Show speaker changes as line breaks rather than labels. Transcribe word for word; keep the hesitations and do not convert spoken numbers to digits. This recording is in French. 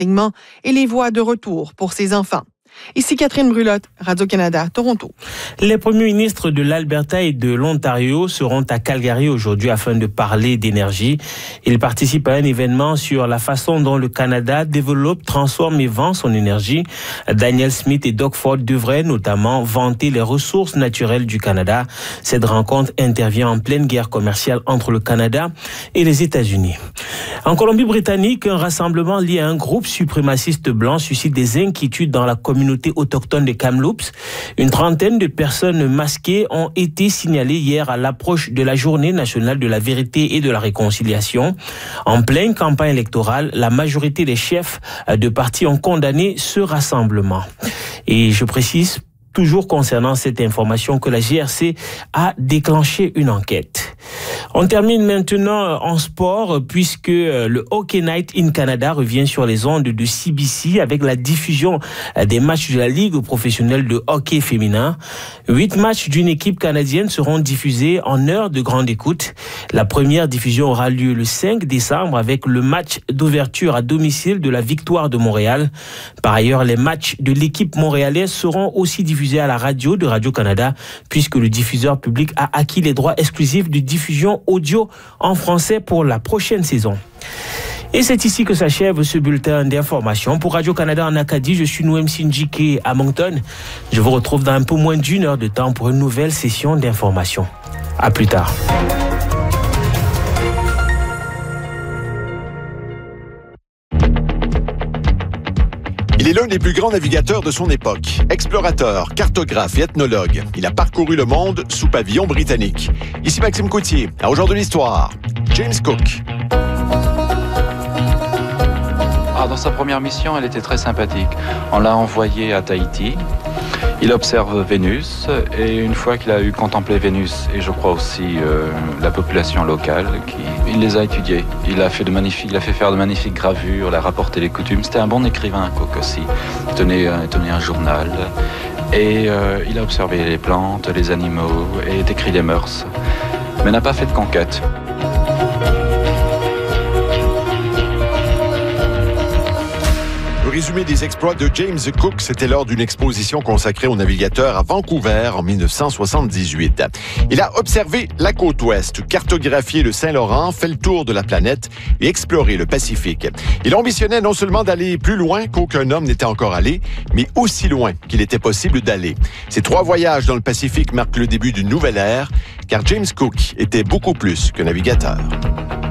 et les voies de retour pour ses enfants. Ici Catherine Brulotte, Radio-Canada, Toronto.
Les premiers ministres de l'Alberta et de l'Ontario seront à Calgary aujourd'hui afin de parler d'énergie. Ils participent à un événement sur la façon dont le Canada développe, transforme et vend son énergie. Danielle Smith et Doug Ford devraient notamment vanter les ressources naturelles du Canada. Cette rencontre intervient en pleine guerre commerciale entre le Canada et les États-Unis. En Colombie-Britannique, un rassemblement lié à un groupe suprémaciste blanc suscite des inquiétudes dans la communauté autochtone de Kamloops. Une trentaine de personnes masquées ont été signalées hier à l'approche de la Journée nationale de la vérité et de la réconciliation. En pleine campagne électorale, la majorité des chefs de partis ont condamné ce rassemblement. Et je précise, toujours concernant cette information, que la G R C a déclenché une enquête. On termine maintenant en sport puisque le Hockey Night in Canada revient sur les ondes de C B C avec la diffusion des matchs de la Ligue professionnelle de hockey féminin. Huit matchs d'une équipe canadienne seront diffusés en heure de grande écoute. La première diffusion aura lieu le cinq décembre avec le match d'ouverture à domicile de la Victoire de Montréal. Par ailleurs, les matchs de l'équipe montréalaise seront aussi diffusés à la radio de Radio-Canada puisque le diffuseur public a acquis les droits exclusifs de diffusion audio en français pour la prochaine saison. Et c'est ici que s'achève ce bulletin d'information. Pour Radio-Canada en Acadie, je suis Noem Sinjike à Moncton. Je vous retrouve dans un peu moins d'une heure de temps pour une nouvelle session d'information. À plus tard.
Il est l'un des plus grands navigateurs de son époque. Explorateur, cartographe et ethnologue. Il a parcouru le monde sous pavillon britannique. Ici Maxime Coutier. À Au jour de l'histoire, James Cook.
Ah, dans sa première mission, elle était très sympathique. On l'a envoyé à Tahiti. Il observe Vénus et une fois qu'il a eu contemplé Vénus et je crois aussi euh, la population locale, qui, il les a étudiés. Il a fait de magnifiques, il a fait faire de magnifiques gravures, il a rapporté les coutumes. C'était un bon écrivain, Cook aussi. Il tenait, il tenait un journal et euh, il a observé les plantes, les animaux et décrit les mœurs, mais n'a pas fait de conquête.
Le résumé des exploits de James Cook, c'était lors d'une exposition consacrée aux navigateurs à Vancouver en dix-neuf cent soixante-dix-huit. Il a observé la côte ouest, cartographié le Saint-Laurent, fait le tour de la planète et exploré le Pacifique. Il ambitionnait non seulement d'aller plus loin qu'aucun homme n'était encore allé, mais aussi loin qu'il était possible d'aller. Ces trois voyages dans le Pacifique marquent le début d'une nouvelle ère, car James Cook était beaucoup plus que navigateur.